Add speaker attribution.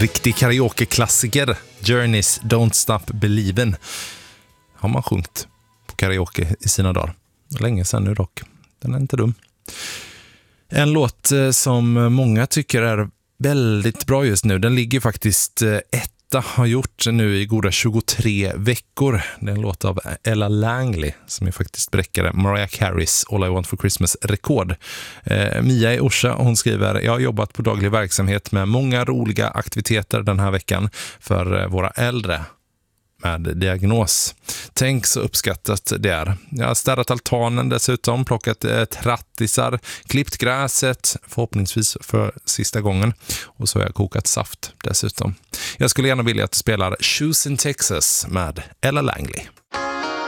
Speaker 1: riktig karaoke-klassiker. Journeys Don't Stop Believin'. Har man sjungit på karaoke i sina dagar. Länge sedan nu dock. Den är inte dum. En låt som många tycker är väldigt bra just nu. Den ligger faktiskt har gjort nu i goda 23 veckor. Det är en låt av Ella Langley som är faktiskt bräckare Mariah Careys All I Want For Christmas-rekord. Mia i Orsa, hon skriver: jag har jobbat på daglig verksamhet med många roliga aktiviteter den här veckan för våra äldre med diagnos. Tänk så uppskattat det är. Jag har städat altanen dessutom, plockat trattisar, klippt gräset, förhoppningsvis för sista gången. Och så har jag kokat saft dessutom. Jag skulle gärna vilja att du spelar Shoes in Texas med Ella Langley.